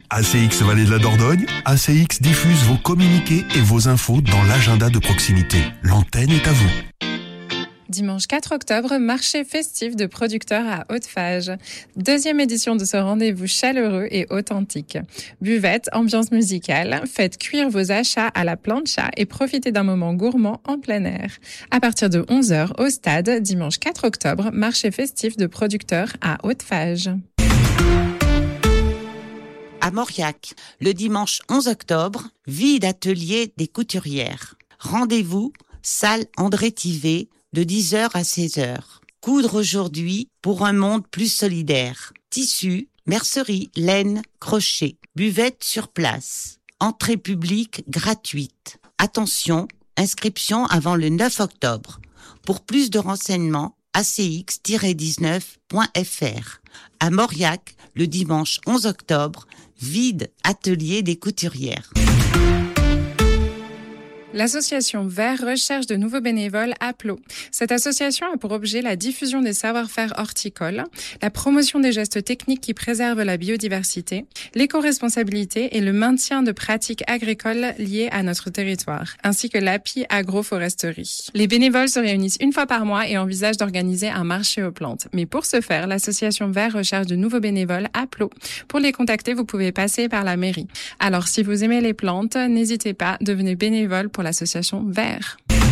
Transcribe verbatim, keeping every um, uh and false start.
A C X Vallée de la Dordogne, A C X diffuse vos communiqués et vos infos dans l'agenda de proximité. L'antenne est à vous. Dimanche quatre octobre, marché festif de producteurs à Haute-Fage. Deuxième édition de ce rendez-vous chaleureux et authentique. Buvette, ambiance musicale, faites cuire vos achats à la plancha et profitez d'un moment gourmand en plein air. À partir de onze heures au stade, dimanche quatre octobre, marché festif de producteurs à Haute-Fage. À Mauriac, le dimanche onze octobre, vie d'atelier des couturières. Rendez-vous, salle André Tivet, de dix heures à seize heures. Coudre aujourd'hui pour un monde plus solidaire. Tissu, mercerie, laine, crochet, buvette sur place. Entrée publique gratuite. Attention, inscription avant le neuf octobre. Pour plus de renseignements, a c x tiret dix-neuf point f r. À Mauriac, le dimanche onze octobre, vide atelier des couturières. L'association Vert recherche de nouveaux bénévoles à Plot. Cette association a pour objet la diffusion des savoir-faire horticoles, la promotion des gestes techniques qui préservent la biodiversité, l'éco-responsabilité et le maintien de pratiques agricoles liées à notre territoire, ainsi que l'A P I agroforesterie. Les bénévoles se réunissent une fois par mois et envisagent d'organiser un marché aux plantes. Mais pour ce faire, l'association Vert recherche de nouveaux bénévoles à Plot. Pour les contacter, vous pouvez passer par la mairie. Alors, si vous aimez les plantes, n'hésitez pas, devenez bénévole pour l'association Vert.